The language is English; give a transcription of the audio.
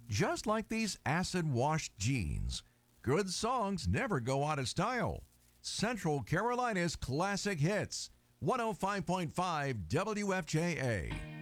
Just like these acid-washed jeans, good songs never go out of style. Central Carolina's classic hits, 105.5 WFJA.